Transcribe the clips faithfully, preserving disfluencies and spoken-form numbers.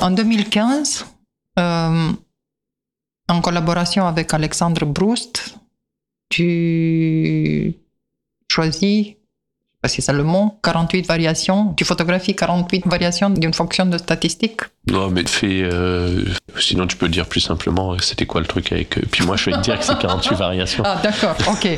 En deux mille quinze, euh, en collaboration avec Alexandre Broust, tu choisis, je ne sais pas si c'est le mot, quarante-huit variations. Tu photographies quarante-huit variations d'une fonction de statistique. Non, mais fais. Euh, sinon, tu peux dire plus simplement, c'était quoi le truc avec. Euh, puis moi, je vais te dire que c'est quarante-huit variations. Ah, d'accord, ok.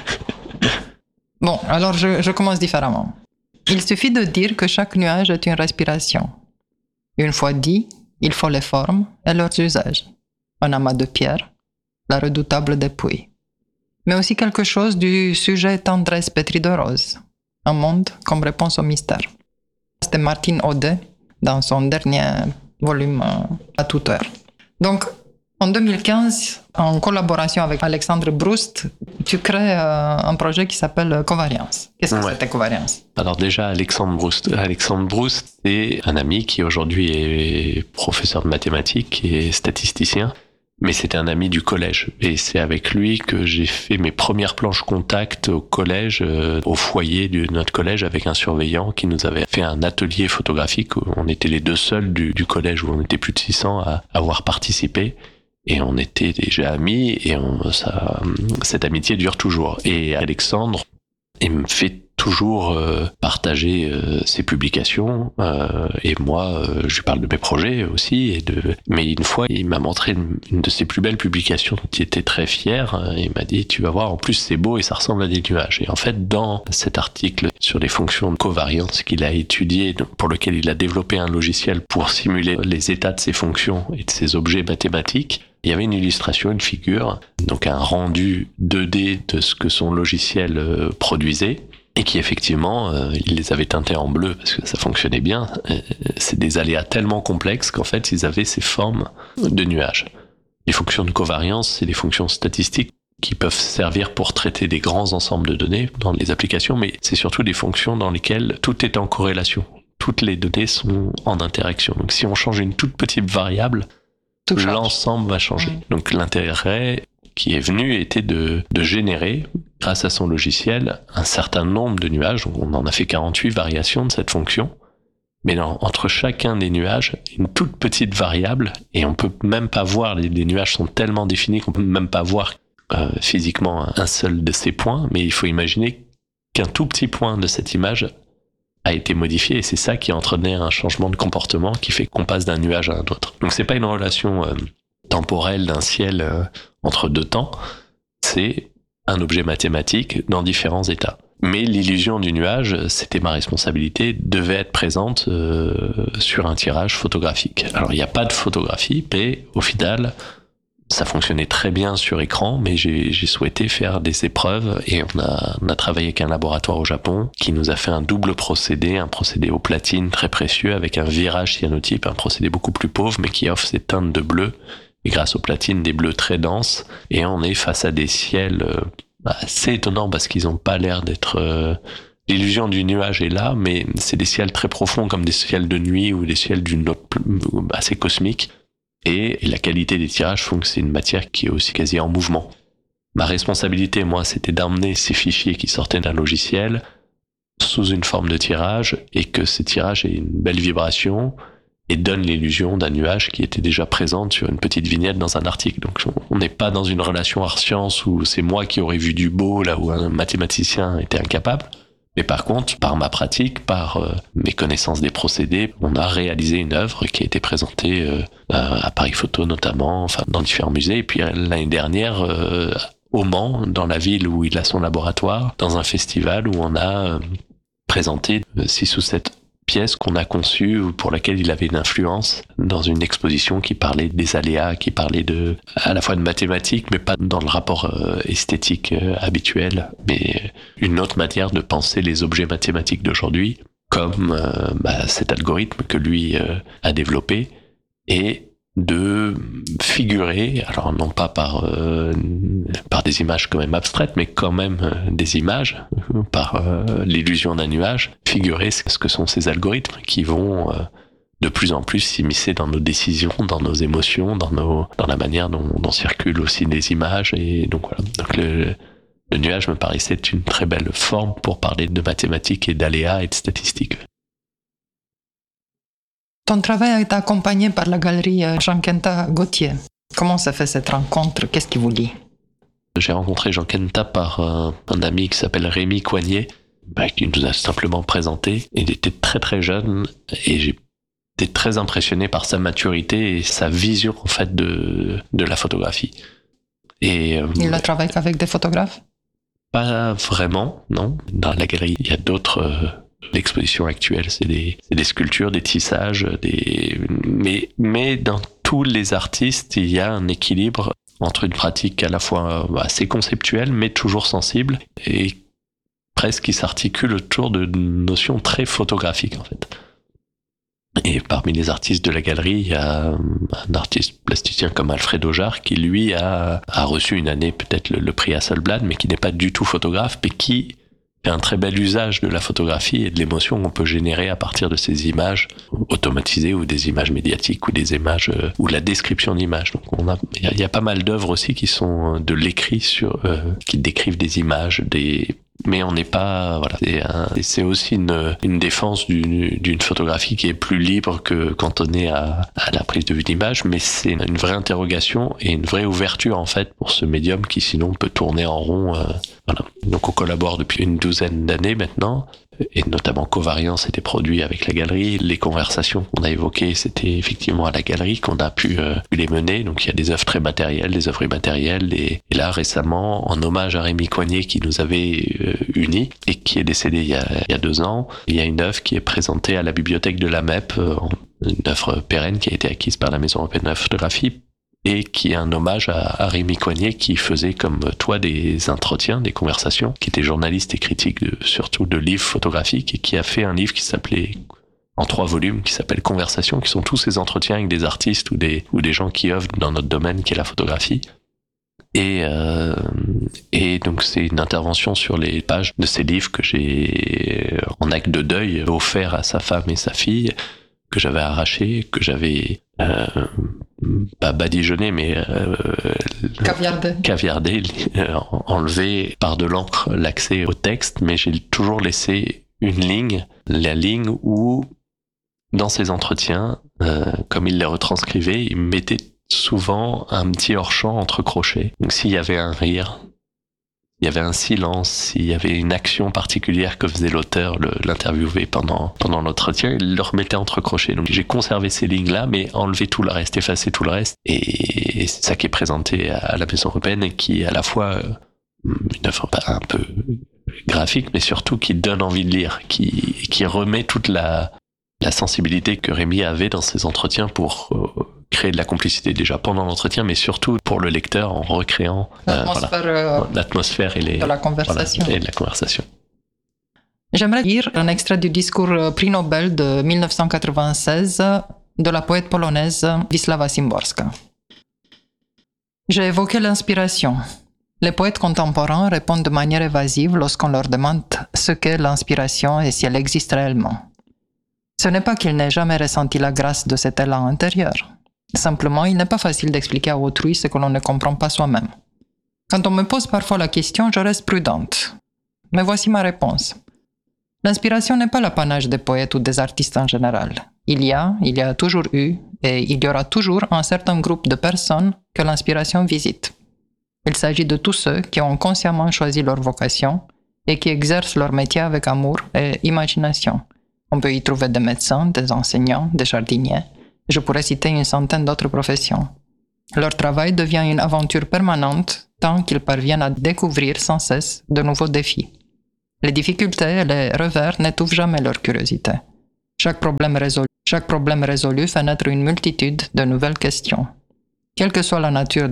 Bon, alors je, je commence différemment. Il suffit de dire que chaque nuage est une respiration. Une fois dit, il faut les formes et leurs usages. Un amas de pierres, la redoutable dépouille. Mais aussi quelque chose du sujet tendresse pétrie de rose. Un monde comme réponse au mystère. C'était Martine Audet dans son dernier volume à toute heure. Donc, en deux mille quinze, en collaboration avec Alexandre Broust, tu crées euh, un projet qui s'appelle Covariance. Qu'est-ce que ouais. c'était Covariance ? Alors déjà, Alexandre Broust, Alexandre Broust, c'est un ami qui aujourd'hui est professeur de mathématiques et statisticien, mais c'était un ami du collège. Et c'est avec lui que j'ai fait mes premières planches contact au collège, euh, au foyer de notre collège, avec un surveillant qui nous avait fait un atelier photographique. Où on était les deux seuls du, du collège, où on était plus de six cents à avoir participé. Et on était déjà amis, et on, ça, cette amitié dure toujours. Et Alexandre, il me fait toujours euh, partager euh, ses publications, euh, et moi, euh, je lui parle de mes projets aussi. Et de... Mais une fois, il m'a montré une, une de ses plus belles publications dont il était très fier. Il m'a dit, tu vas voir, en plus c'est beau et ça ressemble à des nuages. Et en fait, dans cet article sur les fonctions de covariance qu'il a étudié, pour lequel il a développé un logiciel pour simuler les états de ces fonctions et de ces objets mathématiques, il y avait une illustration, une figure, donc un rendu deux D de ce que son logiciel euh, produisait, et qui effectivement, euh, il les avait teintés en bleu parce que ça fonctionnait bien. Euh, c'est des aléas tellement complexes qu'en fait, ils avaient ces formes de nuages. Les fonctions de covariance, c'est des fonctions statistiques qui peuvent servir pour traiter des grands ensembles de données dans les applications, mais c'est surtout des fonctions dans lesquelles tout est en corrélation. Toutes les données sont en interaction. Donc si on change une toute petite variable, l'ensemble va changer. Mmh. Donc l'intérêt qui est venu était de, de générer, grâce à son logiciel, un certain nombre de nuages. On en a fait quarante-huit variations de cette fonction. Mais non, entre chacun des nuages, une toute petite variable, et on peut même pas voir, les, les nuages sont tellement définis qu'on peut même pas voir euh, physiquement un seul de ces points, mais il faut imaginer qu'un tout petit point de cette image a été modifié, et c'est ça qui entraîné un changement de comportement qui fait qu'on passe d'un nuage à un autre. Donc c'est pas une relation euh, temporelle d'un ciel euh, entre deux temps, c'est un objet mathématique dans différents états. Mais l'illusion du nuage, c'était ma responsabilité, devait être présente euh, sur un tirage photographique. Alors il n'y a pas de photographie, mais au final, ça fonctionnait très bien sur écran, mais j'ai, j'ai souhaité faire des épreuves, et on a, on a travaillé avec un laboratoire au Japon qui nous a fait un double procédé, un procédé au platine très précieux avec un virage cyanotype, un procédé beaucoup plus pauvre mais qui offre ces teintes de bleu, et grâce au platine des bleus très denses, et on est face à des ciels euh, assez étonnants parce qu'ils n'ont pas l'air d'être... Euh, l'illusion du nuage est là, mais c'est des ciels très profonds comme des ciels de nuit ou des ciels d'une autre, assez cosmiques. Et la qualité des tirages font que c'est une matière qui est aussi quasi en mouvement. Ma responsabilité, moi, c'était d'emmener ces fichiers qui sortaient d'un logiciel sous une forme de tirage, et que ces tirages aient une belle vibration et donnent l'illusion d'un nuage qui était déjà présente sur une petite vignette dans un article. Donc on n'est pas dans une relation art-science où c'est moi qui aurais vu du beau là où un mathématicien était incapable. Mais par contre, par ma pratique, par euh, mes connaissances des procédés, on a réalisé une œuvre qui a été présentée euh, à Paris Photo notamment, enfin dans différents musées. Et puis l'année dernière, euh, au Mans, dans la ville où il a son laboratoire, dans un festival où on a euh, présenté euh, six ou sept pièces qu'on a conçues ou pour laquelle il avait une influence dans une exposition qui parlait des aléas, qui parlait de à la fois de mathématiques, mais pas dans le rapport euh, esthétique euh, habituel, mais une autre manière de penser les objets mathématiques d'aujourd'hui, comme euh, bah, cet algorithme que lui euh, a développé, et de figurer, alors non pas par euh, par des images quand même abstraites, mais quand même euh, des images, euh, par euh, l'illusion d'un nuage, figurer ce que sont ces algorithmes qui vont euh, de plus en plus s'immiscer dans nos décisions, dans nos émotions, dans nos dans la manière dont, dont circulent aussi les images. Et donc voilà. Donc le, le nuage me paraissait une très belle forme pour parler de mathématiques et d'aléas et de statistiques. Ton travail a été accompagné par la galerie Jean Kenta Gauthier. Comment s'est fait cette rencontre? Qu'est-ce qui vous lie? J'ai rencontré Jean Kenta par un, un ami qui s'appelle Rémi Coignet, bah, qui nous a simplement présenté. Il était très très jeune et j'ai été très impressionné par sa maturité et sa vision en fait de, de la photographie. Et, euh, il ne travaille qu'avec des photographes? Pas vraiment, non. Dans la galerie, il y a d'autres... Euh, L'exposition actuelle, c'est des, c'est des sculptures, des tissages, des... Mais, mais dans tous les artistes, il y a un équilibre entre une pratique à la fois assez conceptuelle, mais toujours sensible, et presque qui s'articule autour de notions très photographiques, en fait. Et parmi les artistes de la galerie, il y a un artiste plasticien comme Alfredo Jarre, qui lui a, a reçu une année peut-être le, le prix Hasselblad, mais qui n'est pas du tout photographe, mais qui fait un très bel usage de la photographie et de l'émotion qu'on peut générer à partir de ces images automatisées ou des images médiatiques ou des images euh, ou la description d'images. Donc on a, il y a, y a pas mal d'œuvres aussi qui sont de l'écrit sur, euh, qui décrivent des images, des mais on n'est pas, voilà, c'est, un, c'est aussi une, une défense d'une, d'une photographie qui est plus libre que cantonnée à, à la prise de vue d'image, mais c'est une vraie interrogation et une vraie ouverture en fait pour ce médium qui sinon peut tourner en rond. Euh, voilà. Donc on collabore depuis une douzaine d'années maintenant, et notamment Covariance était produit avec la galerie. Les conversations qu'on a évoquées, c'était effectivement à la galerie qu'on a pu, euh, pu les mener. Donc il y a des œuvres très matérielles, des œuvres immatérielles, et, et là récemment, en hommage à Rémi Coignet qui nous avait euh, unis et qui est décédé il y, a, il y a deux ans, il y a une œuvre qui est présentée à la bibliothèque de la M E P, euh, une œuvre pérenne qui a été acquise par la Maison européenne de la photographie, et qui est un hommage à, à Rémi Coignet qui faisait comme toi des entretiens, des conversations, qui était journaliste et critique de, surtout de livres photographiques, et qui a fait un livre qui s'appelait, en trois volumes, qui s'appelle Conversations, qui sont tous ces entretiens avec des artistes ou des, ou des gens qui œuvrent dans notre domaine qui est la photographie. Et, euh, et donc c'est une intervention sur les pages de ces livres que j'ai, en acte de deuil, offert à sa femme et sa fille, que j'avais arraché, que j'avais euh, pas badigeonné, mais euh, caviardé, caviardé euh, enlevé par de l'encre l'accès au texte, mais j'ai toujours laissé une ligne, la ligne où, dans ces entretiens, euh, comme il les retranscrivait, il mettait souvent un petit hors-champ entre crochets. Donc s'il y avait un rire, il y avait un silence, s'il y avait une action particulière que faisait l'auteur, le, l'interviewé pendant, pendant l'entretien, il le remettait entre crochets. Donc j'ai conservé ces lignes-là, mais enlevé tout le reste, effacé tout le reste. Et c'est ça qui est présenté à la Maison européenne et qui est à la fois une œuvre un peu graphique, mais surtout qui donne envie de lire, qui, qui remet toute la, la sensibilité que Rémi avait dans ses entretiens pour euh, créer de la complicité déjà pendant l'entretien, mais surtout pour le lecteur en recréant l'atmosphère, euh, voilà, euh, l'atmosphère et, les, de la conversation. Voilà, et de la conversation. J'aimerais lire un extrait du discours prix Nobel de dix-neuf cent quatre-vingt-seize de la poète polonaise Wisława Szymborska. J'ai évoqué l'inspiration. Les poètes contemporains répondent de manière évasive lorsqu'on leur demande ce qu'est l'inspiration et si elle existe réellement. Ce n'est pas qu'ils n'aient jamais ressenti la grâce de cet élan intérieur. Simplement, il n'est pas facile d'expliquer à autrui ce que l'on ne comprend pas soi-même. Quand on me pose parfois la question, je reste prudente. Mais voici ma réponse. L'inspiration n'est pas l'apanage des poètes ou des artistes en général. Il y a, il y a toujours eu, et il y aura toujours un certain groupe de personnes que l'inspiration visite. Il s'agit de tous ceux qui ont consciemment choisi leur vocation et qui exercent leur métier avec amour et imagination. On peut y trouver des médecins, des enseignants, des jardiniers. Je pourrais citer une centaine d'autres professions. Leur travail devient une aventure permanente tant qu'ils parviennent à découvrir sans cesse de nouveaux défis. Les difficultés et les revers n'étouffent jamais leur curiosité. Chaque problème résolu, chaque problème résolu fait naître une multitude de nouvelles questions. Quelle que soit la nature